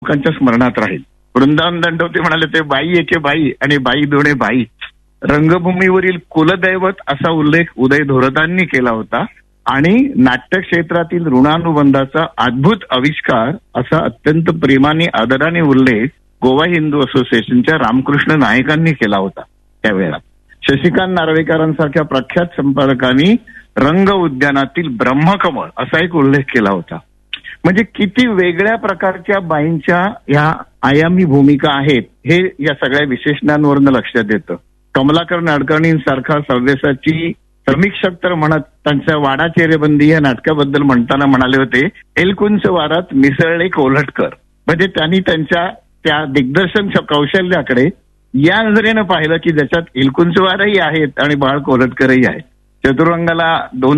लोकांच्या स्मरणात राहील. वृंदावन दंडवते म्हणाले ते बाई एके बाई आणि बाई दोणे बाई. रंगभूमीवरील कुलदैवत असा उल्लेख उदय धोरदांनी केला होता आणि नाट्यक्षेत्रातील ऋणानुबंधाचा अद्भुत आविष्कार असा अत्यंत प्रेमाने आदराने उल्लेख गोवा हिंदू असोसिएशनच्या रामकृष्ण नायकांनी केला होता. त्यावेळेला शशिकांत नार्वेकरांसारख्या प्रख्यात संपादकांनी रंग उद्यानातील ब्रह्मकमळ असा एक उल्लेख केला होता. म्हणजे किती वेगळ्या प्रकारच्या बाईंच्या ह्या आयामी भूमिका आहेत हे या सगळ्या विशेषणांवरनं लक्षात येतं. कमलाकर नाडकर्णींसारखा सव्यसाची समीक्षक तर म्हणत त्यांच्या वाडा चेहरेबंदी या नाटकाबद्दल म्हणताना म्हणाले होते, एलकुंच वारात मिसळले कोल्हटकर. म्हणजे त्यांनी त्यांच्या त्या दिग्दर्शन कौशल्याकडे या नजरेनं पाहिलं की ज्याच्यात एलकुंचवारही आहेत आणि बाळ कोल्हटकरही आहेत. चतुरंगाला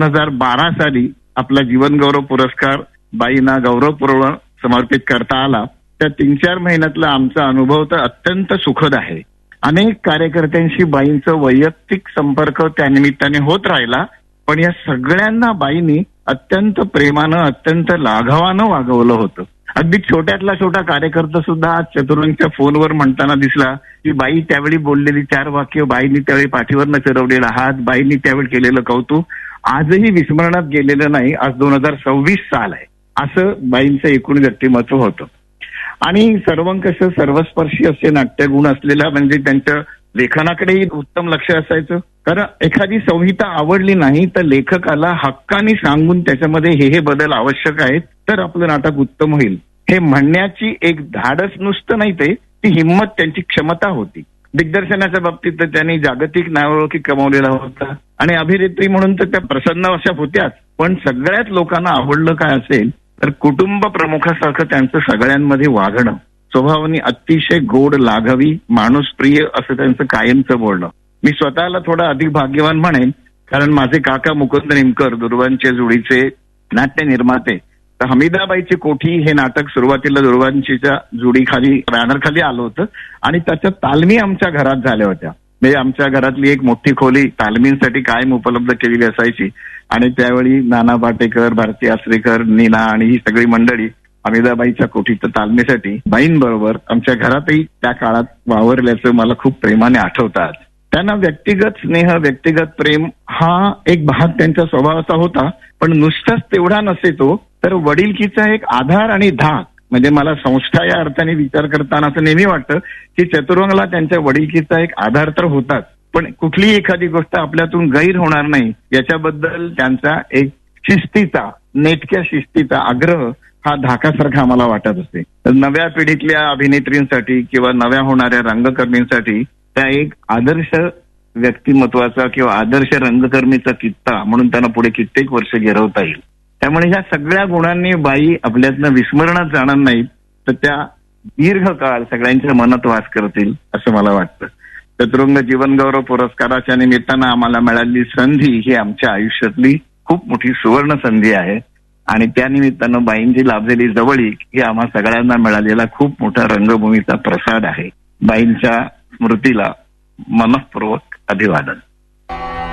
2012 साली आपला जीवनगौरव पुरस्कार बाईंना गौरवपूर्ण समर्पित करता आला. त्या 3-4 महिन्यातला आमचा अनुभव तर अत्यंत सुखद आहे. अनेक कार्यकर्त्यांशी बाईंचं वैयक्तिक संपर्क त्यानिमित्ताने होत राहिला, पण या सगळ्यांना बाईंनी अत्यंत प्रेमानं अत्यंत लाघवानं वागवलं होतं. अगदी छोट्यातला छोटा कार्यकर्ता सुद्धा आज चतुरंगच्या फोनवर म्हणताना दिसला की बाई त्यावेळी बोललेली 4 वाक्य, बाईंनी त्यावेळी पाठीवरनं फिरवलेला हात, बाईंनी त्यावेळी केलेलं कौतुक आजही विस्मरणात गेलेलं नाही. आज 2026 साल आहे. असं बाईंचं एकूण व्यक्तिमत्व होतं. आणि सर्वंकष सर्वस्पर्शी असे नाट्यगुण असलेला म्हणजे त्यांच्या लेखनाकडेही उत्तम लक्ष असायचं. कारण एखादी संहिता आवडली नाही तर लेखकाला हक्काने सांगून त्याच्यामध्ये हे बदल आवश्यक आहेत तर आपलं नाटक उत्तम होईल हे म्हणण्याची एक धाडस नुसतं नाही, ती हिंमत त्यांची क्षमता होती. दिग्दर्शनाच्या बाबतीत तर त्यांनी जागतिक नावलौकिक कमावलेला होता आणि अभिनेत्री म्हणून तर त्या प्रसन्न अशा होत्याच. पण सगळ्याच लोकांना आवडलं काय असेल तर कुटुंब प्रमुखासारखं त्यांचं सगळ्यांमध्ये वागणं, स्वभावाने अतिशय गोड, लाघवी, माणूसप्रिय असं त्यांचं कायमचं बोलणं. मी स्वतःला थोडं अधिक भाग्यवान म्हणेन कारण माझे काका मुकुंद निमकर दुर्वांच्या जोडीचे नाट्य निर्माते. तर हमीदाबाईची कोठी हे नाटक सुरुवातीला दुर्वांशीच्या जोडीखाली बॅनरखाली आलं होतं आणि त्याच्या तालमी आमच्या घरात झाल्या होत्या. म्हणजे आमच्या घरातली एक मोठी खोली तालमींसाठी कायम उपलब्ध केलेली असायची आणि त्यावेळी नाना पाटेकर, भारती आसरेकर, नीना आणि ही सगळी मंडळी हमीदाबाईच्या कोठीच्या तालमीसाठी बाईंबरोबर आमच्या घरातही त्या काळात वावरल्याचं मला खूप प्रेमाने आठवतात. त्यांना व्यक्तिगत स्नेह, व्यक्तिगत प्रेम हा एक भाग त्यांच्या स्वभावाचा होता. पण नुसताच तेवढा नसे तो तर वडिलकीचा एक आधार आणि धाक. म्हणजे मला संस्था या अर्थाने विचार करताना असं नेहमी वाटतं की चतुरंगला त्यांच्या वडिलकीचा एक आधार तर होताच, पण कुठलीही एखादी गोष्ट आपल्यातून गैर होणार नाही याच्याबद्दल त्यांचा एक शिस्तीचा, नेटक्या शिस्तीचा आग्रह हा धाकासारखा आम्हाला वाटत असते. नव्या पिढीतल्या अभिनेत्रींसाठी किंवा नव्या होणाऱ्या रंगकर्मींसाठी त्या एक आदर्श व्यक्तिमत्वाचा किंवा आदर्श रंगकर्मीचा कित्ता म्हणून त्यांना पुढे कित्येक वर्ष गिरवता येईल. त्यामुळे ह्या सगळ्या गुणांनी बाई आपल्यातनं विस्मरणात जाणार नाहीत तर त्या दीर्घकाळ सगळ्यांच्या मनात वास करतील असं मला वाटतं. चतुरंग जीवनगौरव पुरस्काराच्या निमित्तानं आम्हाला मिळालेली संधी ही आमच्या आयुष्यातली खूप मोठी सुवर्ण संधी आहे आणि त्या निमित्तानं बाईंची लाभलेली जवळीक ही आम्हा सगळ्यांना मिळालेला खूप मोठा रंगभूमीचा प्रसाद आहे. बाईंच्या स्मृतीला मनःपूर्वक अभिवादन.